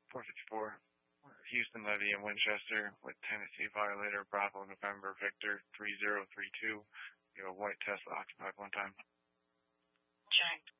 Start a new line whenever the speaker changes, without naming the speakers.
454. Houston Levy in Winchester with Tennessee violator Bravo November Victor 3032. You have a white Tesla occupied one time.
Check.